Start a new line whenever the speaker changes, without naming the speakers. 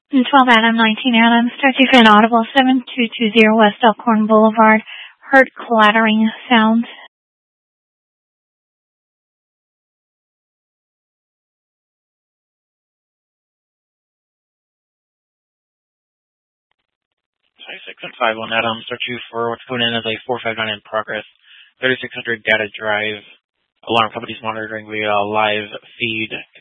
12 Adam, 19 Adam, start to fit audible 7220 West Elkhorn Boulevard. Heard clattering sounds.
Sorry, 6151 Adam, search you for what's going in as a 459 in progress. 3600 data drive. Alarm company's monitoring via live feed.